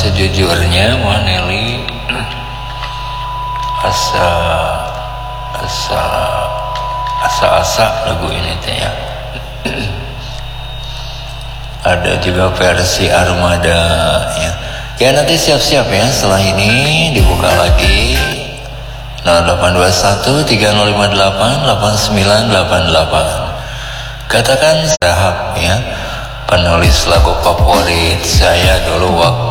sejujurnya Mah Nelly asa lagu ini teh ya. Ada juga versi Armada ya. Ya nanti siap-siap ya, setelah ini dibuka lagi 0821 3058 8988. Katakan Rahab ya, penulis lagu favorit saya dulu waktu